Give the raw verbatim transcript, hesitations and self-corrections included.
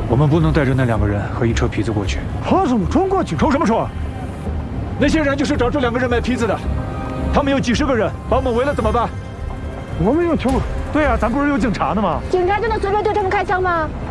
我们不能带着那两个人和一车皮子过去。 何叔，冲过去！ 冲什么冲？那些人就是找这两个人卖皮子的，他们有几十个人，把我们围了怎么办？ 我们有枪。 对啊，咱不是有警察呢吗？ 警察就能随便对他们开枪吗？